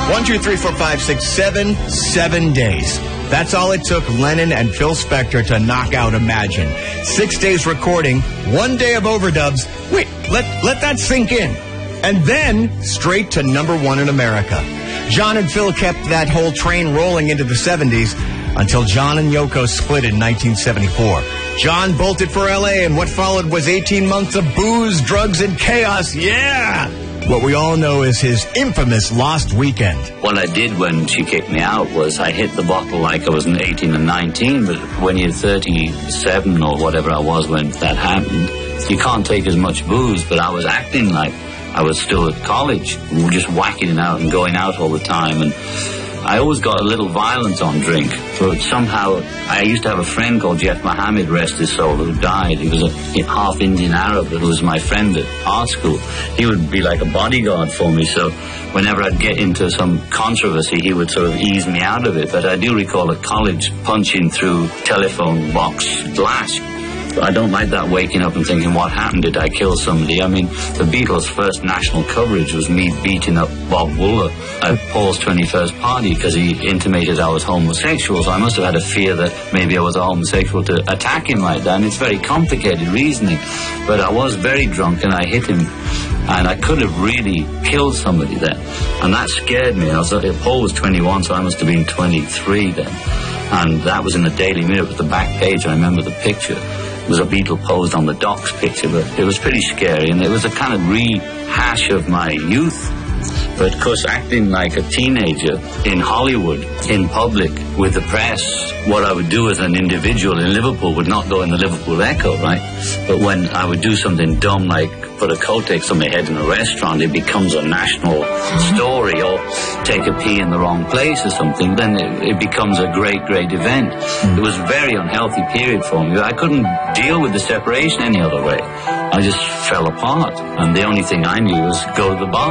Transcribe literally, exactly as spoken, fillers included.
One, two, three, four, five, six, seven, seven days. That's all it took Lennon and Phil Spector to knock out Imagine. Six days recording, one day of overdubs. Wait, let, let that sink in. And then straight to number one in America. John and Phil kept that whole train rolling into the seventies until John and Yoko split in nineteen seventy-four. John bolted for L A, and what followed was eighteen months of booze, drugs, and chaos. Yeah! What we all know is his infamous Lost Weekend. What I did when she kicked me out was I hit the bottle like I was eighteen and nineteen, but when you're thirty-seven or whatever I was when that happened, you can't take as much booze, but I was acting like I was still at college, just whacking it out and going out all the time, and I always got a little violent on drink, but somehow I used to have a friend called Jeff Mohammed, rest his soul, who died. He was a half Indian Arab who was my friend at art school. He would be like a bodyguard for me, so whenever I'd get into some controversy, he would sort of ease me out of it. But I do recall at college punching through telephone box glass. I don't like that, waking up and thinking, what happened? Did I kill somebody? I mean, the Beatles' first national coverage was me beating up Bob Wooler at Paul's twenty-first party because he intimated I was homosexual. So I must have had a fear that maybe I was a homosexual to attack him like that. And it's very complicated reasoning. But I was very drunk and I hit him. And I could have really killed somebody then. And that scared me. I was, Paul was twenty-one, so I must have been twenty-three then. And that was in the Daily Mirror with the back page. I remember the picture. It was a Beatle posed on the docks picture, but it was pretty scary, and it was a kind of rehash of my youth. But of course, acting like a teenager in Hollywood, in public, with the press, what I would do as an individual in Liverpool would not go in the Liverpool Echo, right? But when I would do something dumb like put a Kotex on my head in a restaurant, it becomes a national story, or take a pee in the wrong place or something, then it, it becomes a great, great event. It was a very unhealthy period for me. I couldn't deal with the separation any other way. I just fell apart, and the only thing I knew was go to the bar.